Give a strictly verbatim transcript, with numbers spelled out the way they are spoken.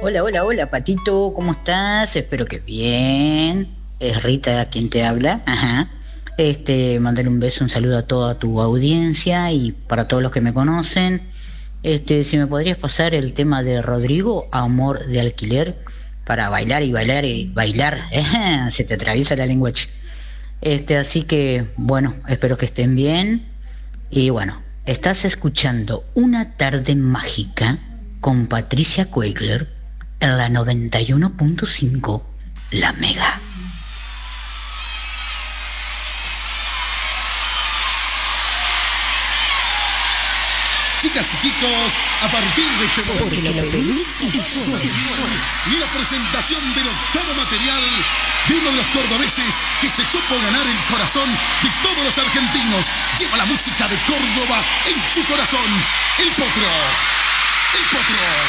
Hola, hola, hola, Patito, ¿cómo estás? Espero que bien. Es Rita quien te habla. Ajá. Este, mandar un beso, un saludo a toda tu audiencia y para todos los que me conocen. Este, si me podrías pasar el tema de Rodrigo, Amor de Alquiler, para bailar y bailar y bailar. Ajá, se te atraviesa la lengua. che. Este, así que, bueno, espero que estén bien. Y bueno, estás escuchando Una tarde mágica con Patricia Quegler en la noventa y uno punto cinco, La Mega. Chicas y chicos, a partir de este momento, la presentación del octavo material de uno de los cordobeses que se supo ganar el corazón de todos los argentinos. Lleva la música de Córdoba en su corazón. El Potro. El Potro.